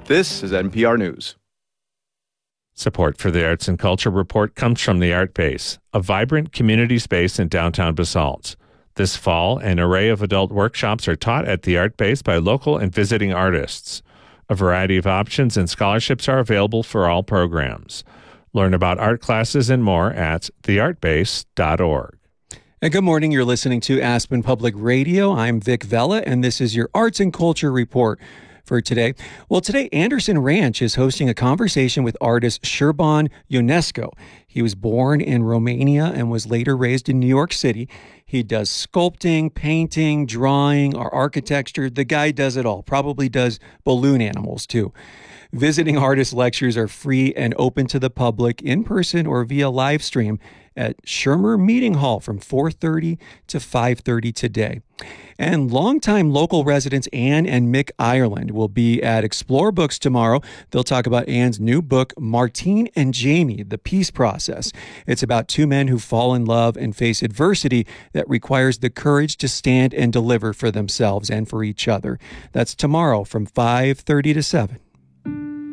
This is NPR News. Support for the Arts and Culture Report comes from the Art Base, a vibrant community space in downtown Basalt. This fall, an array of adult workshops are taught at the Art Base by local and visiting artists. A variety of options and scholarships are available for all programs. Learn about art classes and more at theartbase.org. And good morning. You're listening to Aspen Public Radio. I'm Vic Vella, and this is your Arts and Culture Report for today. Well, today, Anderson Ranch is hosting a conversation with artist Șerban Ionescu. He was born in Romania and was later raised in New York City. He does sculpting, painting, drawing, or architecture. The guy does it all. Probably does balloon animals, too. Visiting artist lectures are free and open to the public in person or via live stream at Schirmer Meeting Hall from 4:30 to 5:30 today. And longtime local residents Anne and Mick Ireland will be at Explore Books tomorrow. They'll talk about Anne's new book, Martine and Jamie, The Peace Process. It's about two men who fall in love and face adversity that requires the courage to stand and deliver for themselves and for each other. That's tomorrow from 5:30 to 7.